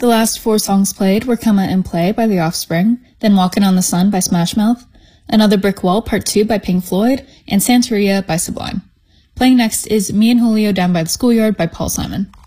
The last 4 songs played were Come Out and Play by The Offspring, then Walkin' on the Sun by Smash Mouth, Another Brick Wall Part 2 by Pink Floyd, and Santeria by Sublime. Playing next is Me and Julio Down by the Schoolyard by Paul Simon.